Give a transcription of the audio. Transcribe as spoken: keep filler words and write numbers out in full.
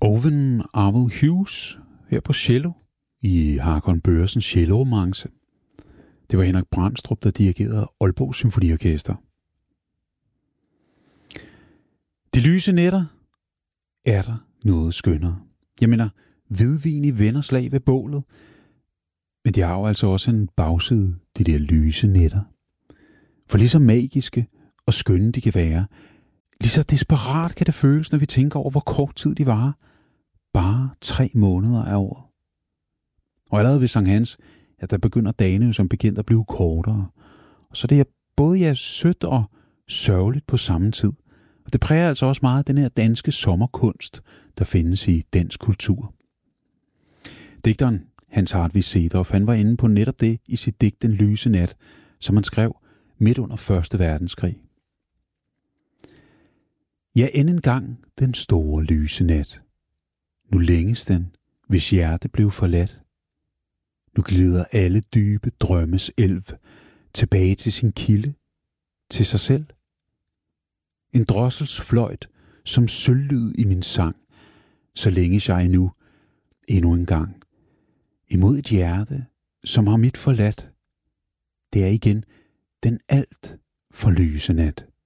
Owen Arvell Hughes her på cello i Hakon Børresens celloromance. Det var Henrik Brandstrup, der dirigerede Aalborg Symfoniorkester. De lyse nætter er der noget skønnere. Jeg mener, hvidvin i vennerslag ved bålet, men de har jo altså også en bagside, de der lyse nætter. For lige så magiske og skønne de kan være, lige så desperat kan det føles, når vi tænker over, hvor kort tid de varer. Bare tre måneder af året. Og allerede ved Sankt Hans, ja, der begynder dagene som bekendt at blive kortere. Og så det er både ja, sødt og sørgeligt på samme tid. Og det præger altså også meget den her danske sommerkunst, der findes i dansk kultur. Digteren Hans Hartvig Sedorf, han var inde på netop det i sit digt Den lyse nat, som han skrev midt under første verdenskrig. Ja, end en gang den store lyse nat. Nu længes den, hvis hjerte blev forladt. Nu glider alle dybe drømmes elv tilbage til sin kilde, til sig selv. En drossels fløjt som sølvlyd i min sang, så længes jeg nu endnu en gang. Imod et hjerte, som har mit forladt. Det er igen den alt for lyse nat.